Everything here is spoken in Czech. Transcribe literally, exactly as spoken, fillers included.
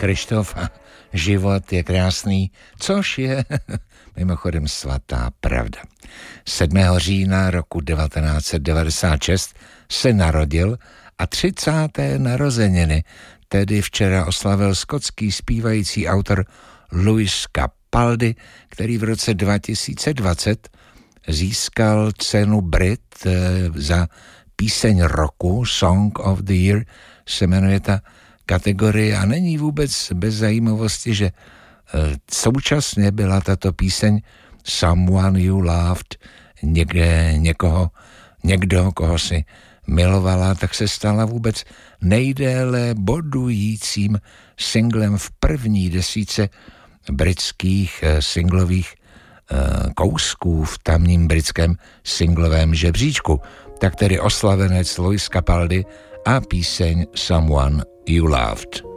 Krištofa, život je krásný, což je mimochodem svatá pravda. sedmého října roku devatenáct set devadesát šest se narodil a třicáté narozeniny, tedy včera oslavil skotský zpívající autor Lewis Capaldi, který v roce dva tisíce dvacet získal cenu Brit za píseň roku, Song of the Year se jmenuje ta kategorie, a není vůbec bez zajímavosti, že současně byla tato píseň Someone You Loved, někde, někoho, někdo, koho si milovala, tak se stala vůbec nejdéle bodujícím singlem v první desítce britských singlových kousků v tamním britském singlovém žebříčku. Tak tedy oslavenec Lewis Capaldi a píseň Someone You Loved.